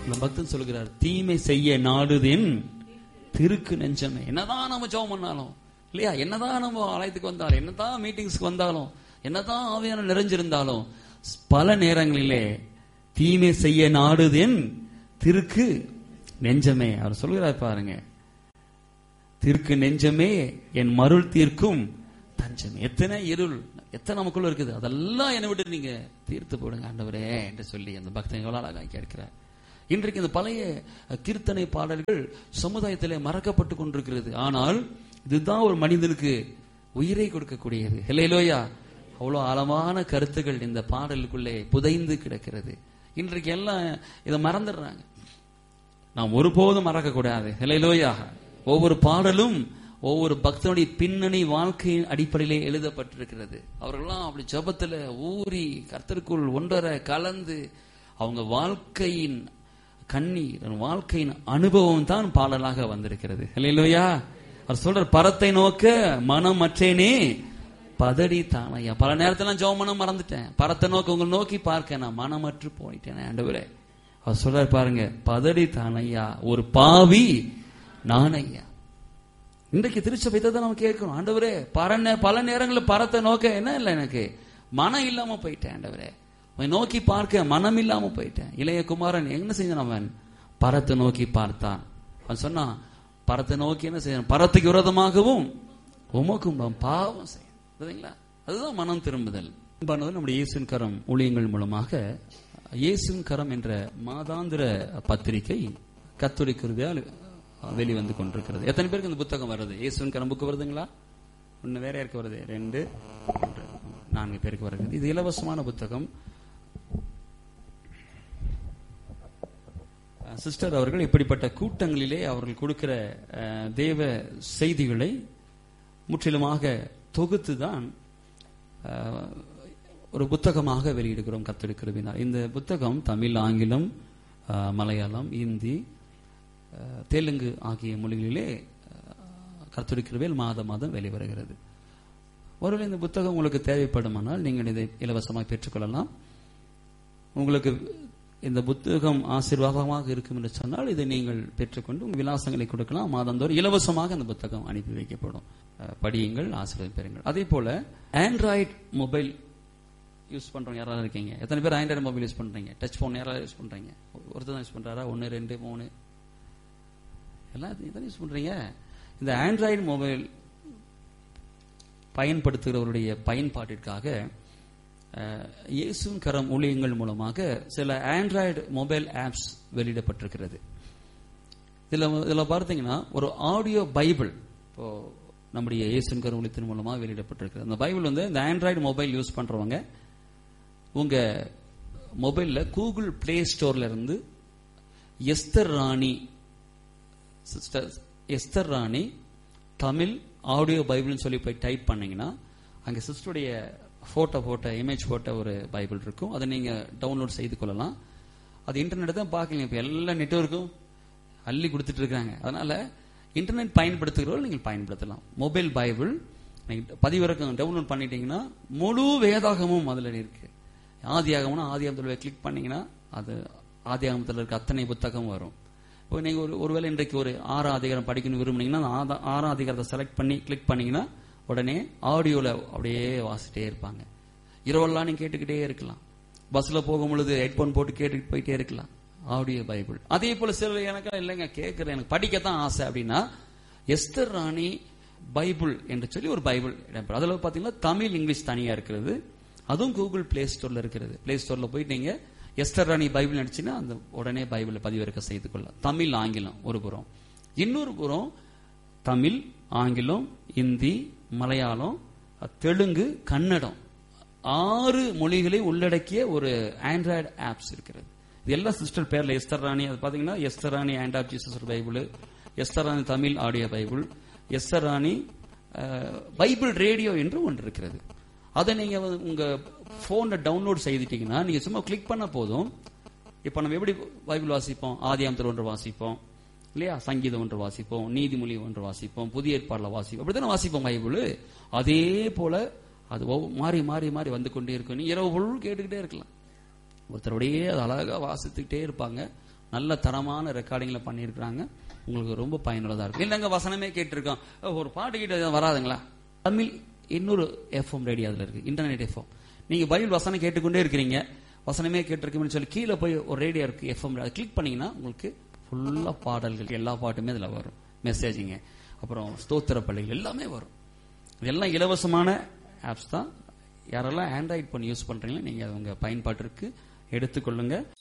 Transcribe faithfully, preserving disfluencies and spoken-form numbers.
பக்தன் சொல்கிறார், தீமை செய்ய நாடுதேன் திருக்கு நெஞ்சமே. என்னதான் நம்ம ஜெபம் பண்ணாலும் இல்லையா, என்னதான் நம்ம ஆலயத்துக்கு வந்தாலும், என்னதான் மீட்டிங்ஸ்க்கு வந்தாலும், என்னதான் ஆவியான நிறைஞ்சிருந்தாலும், பல நேரங்களிலே தீமை செய்ய நாடுதேன் திருக்கு நெஞ்சமே. அவர் சொல்கிறார் பாருங்க, திருக்கு நெஞ்சமே என் மருள் தீர்க்கும் தஞ்சமே. எத்தனை இருள், எத்தனை நமக்குள்ள இருக்குது, அதெல்லாம் என்னை விட்டு நீங்க தீர்த்து போடுங்க ஆண்டவரே என்று சொல்லி அந்த பக்தன் எவ்வளவு அழகாக கேட்கிறார். இன்றைக்கு இந்த பழைய கீர்த்தனை பாடல்கள் சமுதாயத்திலே மறக்கப்பட்டு கொண்டிருக்கிறது. ஆனால் இதுதான் ஒரு மனிதனுக்கு உயிரை கொடுக்கக்கூடியது. ஹல்லேலூயா. அவ்வளவு ஆழமான கருத்துக்கள் இந்த பாடலுக்குள்ளே புதைந்து கிடக்கிறது. இன்றைக்கு எல்லாம் இதை மறந்துடுறாங்க. நாம் ஒருபோதும் மறக்க கூடாது. ஹல்லேலூயா. ஒவ்வொரு பாடலும் ஒவ்வொரு பக்தனுடைய பின்னணி வாழ்க்கையின் அடிப்படையிலே எழுதப்பட்டிருக்கிறது. அவர்கள்லாம் அப்படி ஜபத்துல ஊறி கர்த்தருக்குள் ஒன்றரை கலந்து அவங்க வாழ்க்கையின் கண்ணீர், வாழ்க்கையின் அனுபவம் தான் பாடலாக வந்திருக்கிறது. ஹல்லேலூயா. அவர் சொல்ற, பரத்தை நோக்க மனம் மற்றேனே பதடி தானையா. பல நேரத்துல ஜெபம் பண்ண மறந்துட்டேன், பரத்தை நோக்க உங்களை நோக்கி பார்க்க நான் மனமற்று போயிட்டேன் ஆண்டவரே. அவர் சொல்றாரு பாருங்க, பதடி தானையா ஒரு பாவி நானையா. இன்றைக்கு திருச்சபை தான் நம்ம கேட்கணும், ஆண்டவரே பர பல நேரங்களில் பரத்தை நோக்க என்ன இல்லை, எனக்கு மனம் இல்லாம போயிட்டேன் ஆண்டவரே, நோக்கி பார்க்க மனம் இல்லாம போயிட்டேன். இளைய குமாரன் என்ன செஞ்சான், அவன் பரத்தை நோக்கி பார்த்தான். அவன் சொன்னான், பரத்தை நோக்கி என்ன செய்யணும், பரத்துக்கு விரோதமாகவும் உமக்கும் பாவம் செய்யுங்களா. அதுதான் மனம் திரும்புதல். நம்முடைய இயேசுவின் கரம் ஊழியங்கள் மூலமாக இயேசுவின் கரம் என்ற மாதாந்திர பத்திரிகை கத்தோலிக்க கிருபையால் வெளிவந்து கொண்டிருக்கிறது. எத்தனை பேருக்கு இந்த புத்தகம் வருது? இயேசுவின் கரம் புக்கு வருதுங்களா? ஒன்னு வேற யாருக்கு வருது? ரெண்டு மூன்று நான்கு பேருக்கு வருகிறது. இது இலவசமான புத்தகம். சிஸ்டர் அவர்கள் இப்படிப்பட்ட கூட்டங்களிலே அவர்கள் கொடுக்கிற தேவ செய்திகளை முற்றிலுமாக தொகுத்து தான் ஒரு புத்தகமாக வெளியிடுகிறோம் கர்த்தருடைய கிருபையினால். இந்த புத்தகம் தமிழ், ஆங்கிலம், மலையாளம், இந்தி, தெலுங்கு ஆகிய மொழிகளிலே கர்த்தருடைய கிருபையில் மாதம் மாதம் வெளிவருகிறது. ஒருவேளை இந்த புத்தகம் உங்களுக்கு தேவைப்படுமானால் நீங்கள் இதை இலவசமாக பெற்றுக்கொள்ளலாம். உங்களுக்கு இந்த புத்தகம் ஆசீர்வாதமாக இருக்கும் என்று சொன்னால் இதை நீங்கள் பெற்றுக்கொண்டு உங்கள் விலாசங்களை கொடுக்கலாம். மாதந்தோறும் இலவசமாக அந்த புத்தகம் அனுப்பி வைக்கப்படும். படியுங்கள், ஆசீர்வாதம் பெறுங்கள். அதே போல ஆண்ட்ராய்டு மொபைல் யூஸ் பண்றவங்க யாராவது இருக்கீங்க? எத்தனை பேர் ஆண்ட்ராய்டு மொபைல் யூஸ் பண்றீங்க? டச் போன் யாராவது யூஸ் பண்றீங்க? ஒருத்தர் தான் யூஸ் பண்றாரா? ஒன்னு ரெண்டு மூணு எல்லாம் யூஸ் பண்றீங்க. இந்த ஆண்ட்ராய்டு மொபைல் பயன்படுத்துகிறவருடைய பயன்பாட்டிற்காக இயேசுவின் கரம் ஊழியங்கள் மூலமாக சில ஆண்ட்ராய்டு மொபைல் ஆப்ஸ் வெளியிடப்பட்டிருக்கிறது. இதுல இதுல பார்த்தீங்கன்னா ஒரு ஆடியோ பைபிள் இப்போ நம்முடைய இயேசுவின் கரம் ஊழியத்தின் மூலமாக வெளியிடப்பட்டிருக்கிறது. அந்த பைபிள் வந்து இந்த ஆண்ட்ராய்டு மொபைல் யூஸ் பண்றவங்க உங்க மொபைல்ல கூகுள் பிளே ஸ்டோர்ல இருந்து எஸ்தர் ராணி சிஸ்டர் எஸ்தர் ராணி தமிழ் ஆடியோ பைபிள்னு சொல்லி போய் டைப் பண்ணீங்கன்னா அங்கே சிஸ்டருடைய போட்டோ போட்ட இமேஜ் போட்ட ஒரு பைபிள் இருக்கும். அதை நீங்க டவுன்லோட் செய்து கொள்ளலாம். அது இன்டர்நெட் தான் பார்க்கலீங்க. இப்போ எல்லா நெட்வொர்க்கும் அள்ளி கொடுத்துட்டு இருக்காங்க. அதனால இன்டர்நெட் பயன்படுத்துகிறவர்கள் நீங்கள் பயன்படுத்தலாம். மொபைல் பைபிள் பதிவிறக்கம் டவுன்லோட் பண்ணிட்டீங்கன்னா முழு வேதாகமும் அதுல இருக்கு. ஆதியாகம்னா ஆதியாகமத்தில் கிளிக் பண்ணீங்கன்னா அது ஆதியாகமத்தில் இருக்க அத்தனை புத்தகம் வரும். இப்போ நீங்க ஒரு ஒருவேளை இன்றைக்கு ஒரு ஆறாம் அதிகாரம் படிக்கணும் விரும்புனீங்கன்னா ஆறாம் அதிகாரத்தை செலக்ட் பண்ணி கிளிக் பண்ணீங்கன்னா உடனே ஆடியோல அப்படியே வாசிட்டே இருப்பாங்க. இரவெல்லாம் நீங்க கேட்டுக்கிட்டே இருக்கலாம். பஸ்ல போகும் பொழுது ஹெட்போன் போட்டு கேட்டுக்கிட்டு போயிட்டே இருக்கலாம். Audio Bible. அதே போல சில எனக்கு இல்லைங்க கேட்கறேன், எனக்கு படிக்கத்தான் ஆசை அப்படின்னா எஸ்தர் ராணி பைபிள் என்று சொல்லி ஒரு பைபிள் இடம்பெறும். அதுல பாத்தீங்கன்னா தமிழ், இங்கிலீஷ் தனியா இருக்கிறது. அதுவும் கூகுள் பிளே ஸ்டோர்ல இருக்கிறது. பிளே ஸ்டோர்ல போயிட்டு நீங்க எஸ்தர் ராணி பைபிள் அடிச்சுன்னா அந்த உடனே பைபிளை பதிவிறக்க செய்து கொள்ளலாம். தமிழ், ஆங்கிலம் ஒரு புறம், இன்னொரு புறம் தமிழ், ஆங்கிலம், இந்தி, மலையாளம், தெலுங்கு, கன்னடம் ஆறு மொழிகளை உள்ளடக்கிய ஒரு ஆண்ட்ராய்டு ஆப்ஸ் இருக்கிறது. இது எல்லா சிஸ்டர் பேர்ல எஸ்தர் ராணி. அது பாத்தீங்கன்னா Esther Rani hand of Jesus Bible, Esther Rani Tamil audio Bible, Esther Rani Bible radio என்று ஒன்று இருக்கிறது. அதை நீங்க உங்க போன்ல டவுன்லோட் செய்துட்டீங்கன்னா நீங்க சும்மா கிளிக் பண்ண போதும். இப்ப நம்ம எப்படி பைபிள் வாசிப்போம்? ஆதியாகமத்தில் ஒன்று வாசிப்போம் இல்லையா, சங்கீதம் ஒன்று வாசிப்போம், நீதிமொழி ஒன்று வாசிப்போம், புதிய ஏற்பாடுல வாசிப்போம், அப்படித்தானே வாசிப்போம் பைபிள். அதே போல அது மாறி மாறி மாறி வந்து கொண்டே இருக்கும். நீ இரவு பொருள் கேட்டுக்கிட்டே இருக்கலாம். ஒருத்தருடைய அது அழகா வாசித்துக்கிட்டே இருப்பாங்க. நல்ல தரமான ரெக்கார்டிங்ல பண்ணியிருக்கிறாங்க. உங்களுக்கு ரொம்ப பயனுள்ளதா இருக்கும். இல்லைங்க வசனமே கேட்டிருக்கோம், ஒரு பாட்டு கேட்டு வராதுங்களா? தமிழ் இன்னொரு எஃப்எம் ரேடியோ அதுல இருக்கு, இன்டர்நெட் எஃப்எம். நீங்க பைபிள் வசனம் கேட்டுக்கொண்டே இருக்கிறீங்க, வசனமே கேட்டிருக்கோம்னு சொல்லி கீழே போய் ஒரு ரேடியோ இருக்கு எஃப்எம், அதை கிளிக் பண்ணீங்கன்னா உங்களுக்கு ஃபுல்லா பாடல்கள், எல்லா பாட்டுமே அதுல வரும். மெசேஜிங்க, அப்புறம் ஸ்தோத்திர பள்ளிகள் எல்லாமே வரும். இதெல்லாம் இலவசமான ஆப்ஸ் தான். யாரெல்லாம் ஆண்ட்ராய்டு பண்ணி யூஸ் பண்றீங்களோ நீங்க உங்க பயன்பாட்டிற்கு எடுத்துக்கொள்ளுங்க.